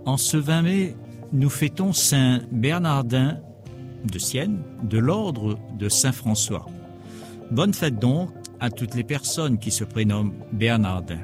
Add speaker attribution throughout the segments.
Speaker 1: En ce 20 mai, nous fêtons Saint Bernardin de Sienne, de l'ordre de Saint-François. Bonne fête donc à toutes les personnes qui se prénomment Bernardin.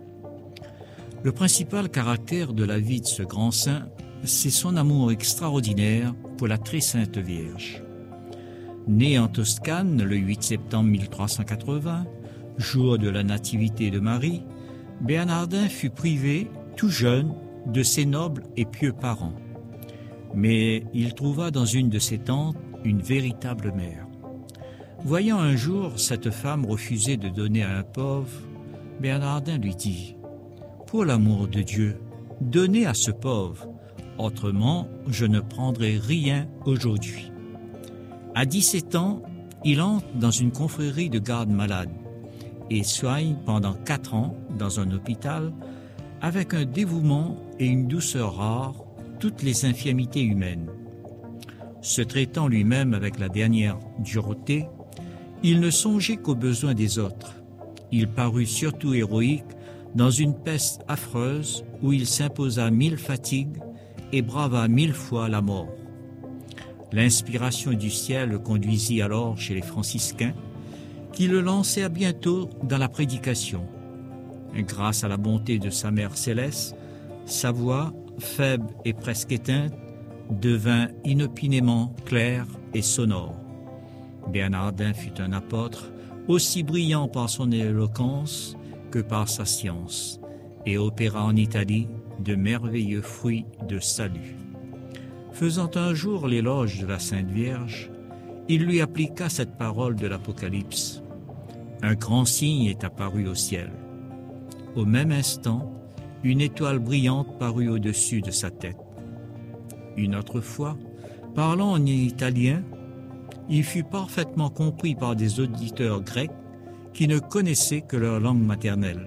Speaker 1: Le principal caractère de la vie de ce grand saint, c'est son amour extraordinaire pour la très sainte Vierge. Né en Toscane le 8 septembre 1380, jour de la nativité de Marie, Bernardin fut privé, tout jeune, de ses nobles et pieux parents. Mais il trouva dans une de ses tantes une véritable mère. Voyant un jour cette femme refuser de donner à un pauvre, Bernardin lui dit « Pour l'amour de Dieu, donnez à ce pauvre, autrement je ne prendrai rien aujourd'hui. » À 17 ans, il entre dans une confrérie de garde-malades et soigne pendant 4 ans dans un hôpital avec un dévouement et une douceur rares toutes les infirmités humaines. Se traitant lui-même avec la dernière dureté, il ne songeait qu'aux besoins des autres. Il parut surtout héroïque dans une peste affreuse où il s'imposa 1000 fatigues et brava 1000 fois la mort. L'inspiration du ciel le conduisit alors chez les franciscains, qui le lancèrent bientôt dans la prédication. Grâce à la bonté de sa mère céleste, sa voix, faible et presque éteinte, devint inopinément claire et sonore. Bernardin fut un apôtre aussi brillant par son éloquence que par sa science, et opéra en Italie de merveilleux fruits de salut. Faisant un jour l'éloge de la Sainte Vierge, il lui appliqua cette parole de l'Apocalypse. Un grand signe est apparu au ciel. Au même instant, une étoile brillante parut au-dessus de sa tête. Une autre fois, parlant en italien, il fut parfaitement compris par des auditeurs grecs qui ne connaissaient que leur langue maternelle.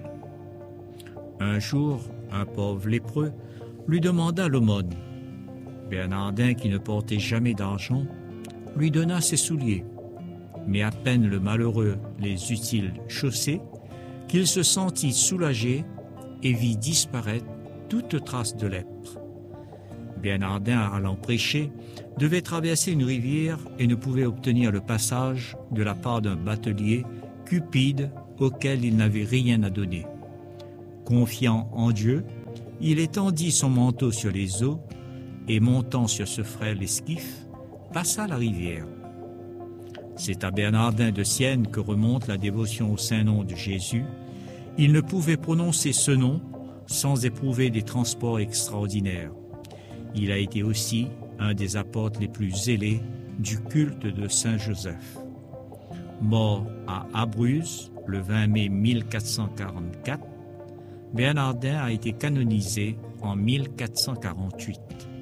Speaker 1: Un jour, un pauvre lépreux lui demanda l'aumône. Bernardin, qui ne portait jamais d'argent, lui donna ses souliers. Mais à peine le malheureux les eut-il chaussés qu'il se sentit soulagé et vit disparaître toute trace de lèpre. Bernardin, allant prêcher, devait traverser une rivière et ne pouvait obtenir le passage de la part d'un batelier cupide auquel il n'avait rien à donner. Confiant en Dieu, il étendit son manteau sur les eaux et, montant sur ce frêle esquif, passa la rivière. C'est à Bernardin de Sienne que remonte la dévotion au Saint-Nom de Jésus. Il ne pouvait prononcer ce nom sans éprouver des transports extraordinaires. Il a été aussi un des apôtres les plus zélés du culte de Saint Joseph. Mort à Abruzzes le 20 mai 1444, Bernardin a été canonisé en 1448.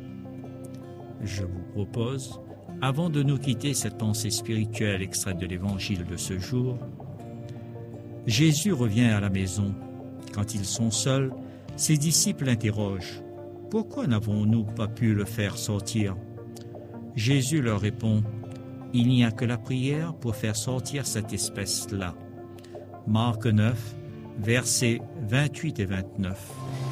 Speaker 1: Je vous propose, avant de nous quitter cette pensée spirituelle extraite de l'Évangile de ce jour, Jésus revient à la maison. Quand ils sont seuls, ses disciples l'interrogent. « Pourquoi n'avons-nous pas pu le faire sortir ?» Jésus leur répond, « Il n'y a que la prière pour faire sortir cette espèce-là. » Marc 9, versets 28 et 29.